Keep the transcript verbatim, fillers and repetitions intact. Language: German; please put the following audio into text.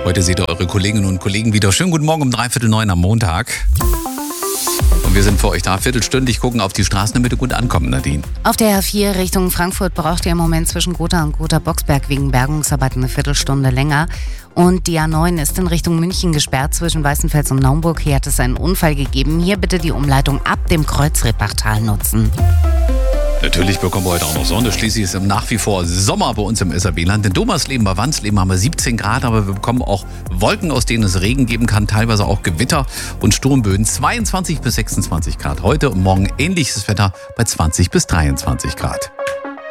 Heute seht ihr eure Kolleginnen und Kollegen wieder. Schönen guten Morgen um dreiviertel neun am Montag. Und wir sind für euch da, viertelstündig, gucken auf die Straßen, damit ihr gut ankommen, Nadine. Auf der A vier Richtung Frankfurt braucht ihr im Moment zwischen Gotha und Gotha-Boxberg wegen Bergungsarbeiten eine Viertelstunde länger. Und die A neun ist in Richtung München gesperrt zwischen Weißenfels und Naumburg. Hier hat es einen Unfall gegeben. Hier bitte die Umleitung ab dem Kreuzrippachtal nutzen. Natürlich bekommen wir heute auch noch Sonne. Schließlich ist nach wie vor Sommer bei uns im S R B-Land. In Domersleben, bei Wandsleben haben wir siebzehn Grad, aber wir bekommen auch Wolken, aus denen es Regen geben kann, teilweise auch Gewitter und Sturmböen. zweiundzwanzig bis sechsundzwanzig Grad heute und morgen ähnliches Wetter bei zwanzig bis dreiundzwanzig Grad.